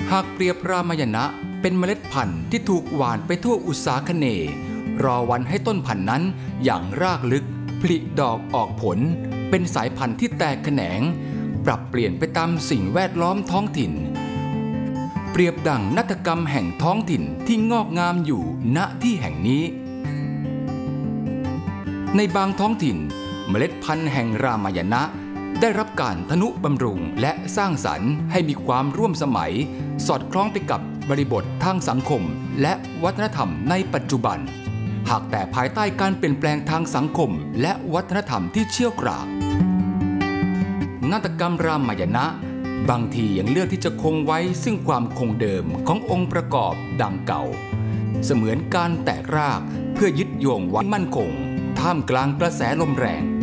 หากเปรียบรามายณะเป็นเมล็ดพันธุ์ที่ถูกหว่านไปทั่วอุษาคเนย์รอวันให้ต้นพันธุ์นั้นอย่างรากลึกผลิดอกออกผลเป็นสายพันธุ์ที่แตกแขนงปรับเปลี่ยนไปตามสิ่งแวดล้อมท้องถิ่นเปรียบดั่งนวัตกรรมแห่งท้องถิ่นที่งอกงามอยู่ณที่แห่งนี้ในบางท้องถิ่นเมล็ดพันธุ์แห่งรามายณะได้รับการทนุบำรุงและสร้างสรรค์ให้มีความร่วมสมัยสอดคล้องไปกับบริบททางสังคมและวัฒนธรรมในปัจจุบันหากแต่ภายใต้การเปลี่ยนแปลงทางสังคมและวัฒนธรรมที่เชี่ยวกรากนาฏกรรมรามายณะบางทียังเลือกที่จะคงไว้ซึ่งความคงเดิมขององค์ประกอบดังเก่าเสมือนการแตกรากเพื่อยึดโยงไว้มั่นคงท่ามกลางกระแสลมแรง